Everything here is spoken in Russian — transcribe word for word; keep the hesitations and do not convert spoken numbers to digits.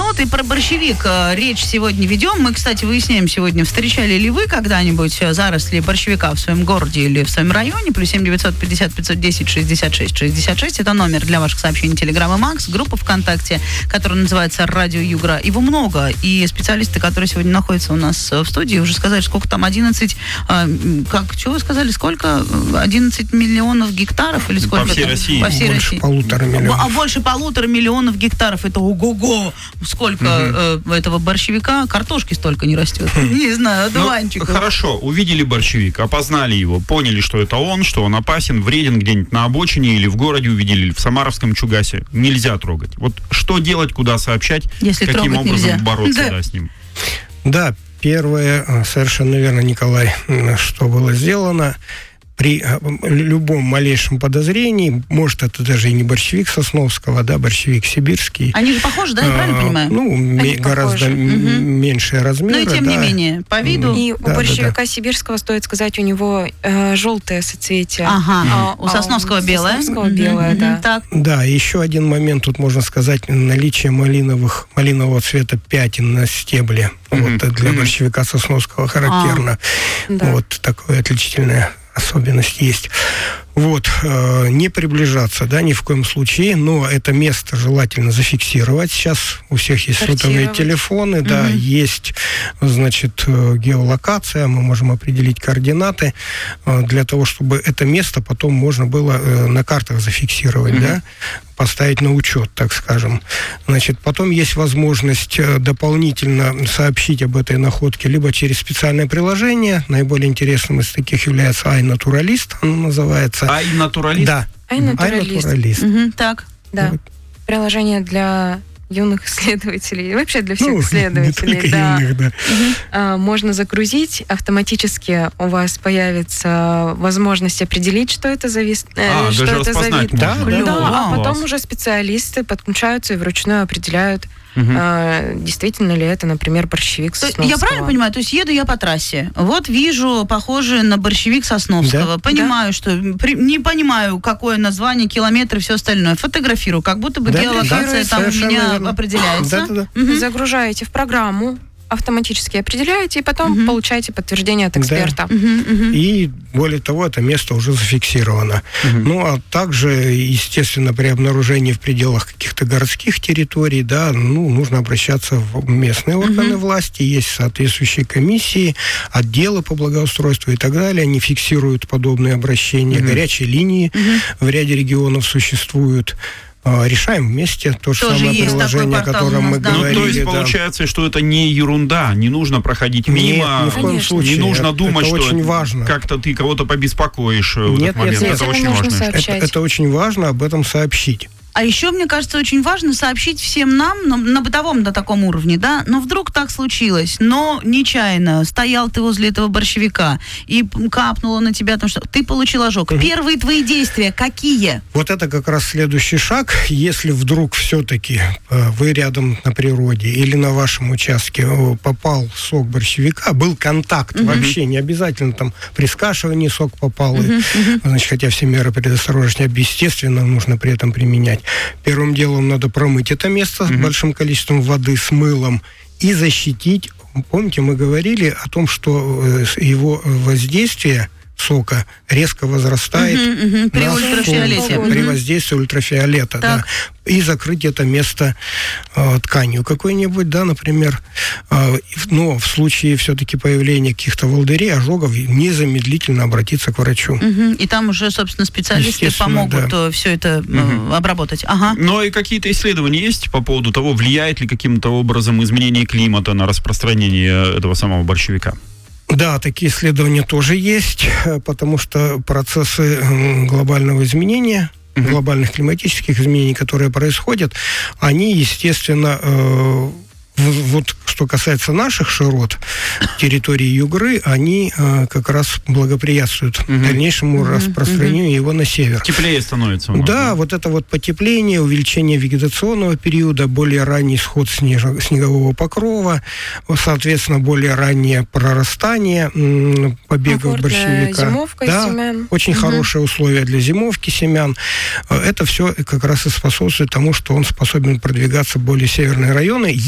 вот и про борщевик э, речь сегодня ведем. Мы, кстати, выясняем сегодня, встречали ли вы когда-нибудь заросли борщевика в своем городе или в своем районе. Плюс семь девятьсот пятьдесят пятьсот десять шестьдесят шесть шестьдесят шесть. Это номер для ваших сообщений Телеграм и Макс. Группа ВКонтакте, которая называется «Радио Югра». Его много. И специалисты, которые сегодня находятся у нас в студии, уже сказали, сколько там, одиннадцать... Э, как, что вы сказали, сколько? одиннадцать миллионов гектаров? Или сколько? По всей там? России. По всей больше России. полутора миллионов. А больше полутора миллионов гектаров. Это ого-го! Сколько угу. э, этого борщевика? Картошки столько не растет. Не знаю, одуванчиков. Ну, хорошо, увидели борщевик, опознали его, поняли, что это он, что он опасен, вреден где-нибудь на обочине или в городе увидели, или в Самаровском Чугасе. Нельзя трогать. Вот что делать, куда сообщать, если каким образом нельзя. бороться да. Да, с ним? Да, первое, совершенно верно, Николай, что было сделано. При любом малейшем подозрении, может, это даже и не борщевик Сосновского, да, борщевик сибирский. Они же похожи, да, я правильно а, понимаю? Ну, м- гораздо м- угу. меньшие размеры. Но и тем да. не менее, по виду. И да, у борщевика да, да. сибирского, стоит сказать, у него э, желтое соцветие. Ага, а, у Сосновского а у белое. Сосновского Угу, белое, угу, да. Так. Да, еще один момент, тут можно сказать, наличие малиновых, малинового цвета пятен на стебле. Mm-hmm. Вот для mm-hmm. борщевика Сосновского характерно. А, да. Вот такое отличительное особенность есть. Вот, э, не приближаться, да, ни в коем случае, но это место желательно зафиксировать. Сейчас у всех есть сотовые телефоны, да, угу. есть, значит, геолокация, мы можем определить координаты э, для того, чтобы это место потом можно было э, на картах зафиксировать, угу. да, поставить на учет, так скажем. Значит, потом есть возможность дополнительно сообщить об этой находке либо через специальное приложение, наиболее интересным из таких является iNaturalist, оно называется. iNaturalist? Да. iNaturalist. iNaturalist. Угу, так. Да. Вот. Приложение для юных исследователей, вообще для всех ну, исследователей. Не только да. юных, да. Угу. А, можно загрузить, автоматически у вас появится возможность определить, что это за вид. А, э, что даже это за вид. Да, да, да, да. а потом Класс. уже специалисты подключаются и вручную определяют, Угу. а, действительно ли это, например, борщевик Сосновского. Я правильно понимаю? То есть еду я по трассе, вот вижу похожее на борщевик Сосновского, Да. понимаю, да. что при, не понимаю, какое название, километры и все остальное, фотографирую, как будто бы Да, геолокация да, там у совершенно меня верно. определяется. Да, да, да. Угу. Загружаете в программу, автоматически определяете, и потом Мгм. получаете подтверждение от эксперта. Угу, угу. И более того, это место уже зафиксировано. Мгм. Ну, а также, естественно, при обнаружении в пределах каких-то городских территорий, да, ну, нужно обращаться в местные органы Мгм. власти, есть соответствующие комиссии, отделы по благоустройству и так далее. Они фиксируют подобные обращения. Мгм. Горячие линии Мгм. в ряде регионов существуют. А, Решаем вместе то же Тоже самое есть приложение, такой о портал у котором нас, мы да. Ну, говорили. то есть да. получается, что это не ерунда, не нужно проходить Нет, мимо, ни в коем Конечно. случае. не нужно Это- думать, это что очень важно. как-то ты кого-то побеспокоишь в Нет, этот момент. нет, Это нет. очень Нужно важно. сообщать. Это, это очень важно об этом сообщить. А еще, мне кажется, очень важно сообщить всем нам на, на бытовом на таком уровне, да, но вдруг так случилось, но нечаянно стоял ты возле этого борщевика и капнуло на тебя, потому что ты получил ожог. Мгм. Первые твои действия какие? Вот это как раз следующий шаг. Если вдруг все-таки э, вы рядом на природе или на вашем участке э, попал сок борщевика, был контакт, Мгм. вообще не обязательно там при скашивании сок попал, и, Мгм, мгм. значит, хотя все меры предосторожности, естественно, нужно при этом применять. Первым делом надо промыть это место с Мгм. большим количеством воды, с мылом и защитить. Помните, мы говорили о том, что э, с- его воздействие сока резко возрастает Мгм, мгм. При на ультрафиолете. солнце, при Мгм. воздействии ультрафиолета, да. Так. И закрыть это место э, тканью какой-нибудь, да, например. Э, и в- но в случае все-таки появления каких-то волдырей, ожогов, незамедлительно обратиться к врачу. Мгм. И там уже, собственно, специалисты Естественно, помогут все это э, Мгм. обработать. Ага. Но и какие-то исследования есть по поводу того, влияет ли каким-то образом изменение климата на распространение этого самого борщевика? Да, такие исследования тоже есть, э, потому что процессы м, глобального изменения, Мгм. глобальных климатических изменений, которые происходят, они, естественно, э, в- вот что касается наших широт, территории Югры, они э, как раз благоприятствуют Мгм. дальнейшему Мгм, распространению его на север. Теплее становится у нас, Да, вот это вот потепление, увеличение вегетационного периода, более ранний сход снеж- снегового покрова, соответственно, более раннее прорастание м, побегов Комфортная борщевика. зимовка Да, семян. очень Мгм. хорошие условия для зимовки семян. Э, Это все как раз и способствует тому, что он способен продвигаться в более северные районы.